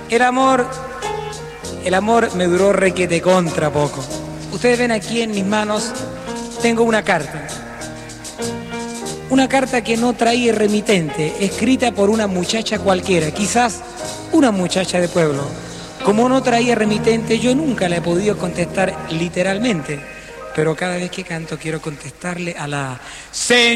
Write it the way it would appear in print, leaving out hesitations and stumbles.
El amor me duró requete contra poco. Ustedes ven aquí en mis manos, tengo una carta. Una carta que no traía remitente, escrita por una muchacha cualquiera, quizás una muchacha de pueblo. Como no traía remitente, yo nunca le he podido contestar literalmente, pero cada vez que canto quiero contestarle a la señora.